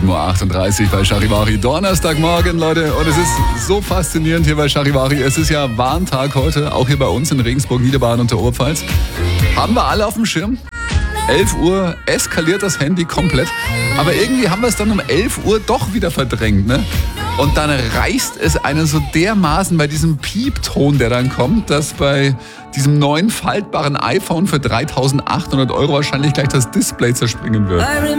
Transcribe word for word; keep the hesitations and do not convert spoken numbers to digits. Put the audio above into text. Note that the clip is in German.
Uhr achtunddreißig bei Charivari. Donnerstagmorgen, Leute. Und es ist so faszinierend hier bei Charivari. Es ist ja Warntag heute, auch hier bei uns in Regensburg, Niederbayern und der Oberpfalz. Haben wir alle auf dem Schirm? elf Uhr eskaliert das Handy komplett. Aber irgendwie haben wir es dann um elf Uhr doch wieder verdrängt, ne? Und dann reißt es einen so dermaßen bei diesem Piepton, der dann kommt, dass bei diesem neuen faltbaren iPhone für dreitausendachthundert Euro wahrscheinlich gleich das Display zerspringen wird.